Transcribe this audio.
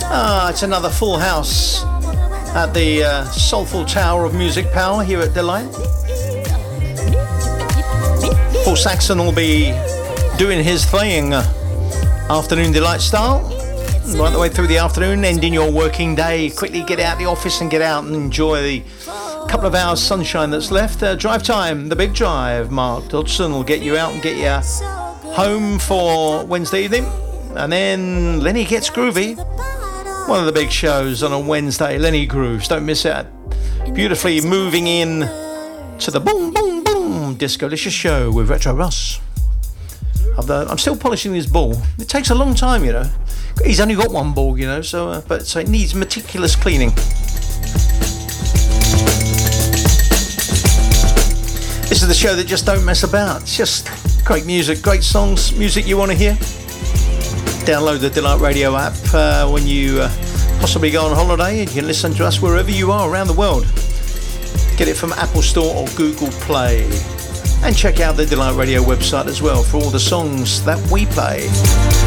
It's another full house at the Soulful Tower of Music Power here at Delight. Paul Saxon will be doing his thing, afternoon Delight style, right the way through the afternoon, ending your working day. Quickly get out the office and get out and enjoy the couple of hours sunshine that's left. Drive time, the big drive. Mark Dodson will get you out and get you home for Wednesday evening. And then Lenny Gets Groovy, one of the big shows on a Wednesday. Lenny Grooves, don't miss it. Beautifully moving in to the boom boom boom Discolicious show with Retro Russ. I'm still polishing this ball. It takes a long time, you know. He's only got one ball, you know, so it needs meticulous cleaning. This is the show that just don't mess about. It's just great music, great songs, music you want to hear. Download the Delight Radio app when you possibly go on holiday, and you can listen to us wherever you are around the world. Get it from Apple Store or Google Play. And check out the Delight Radio website as well for all the songs that we play.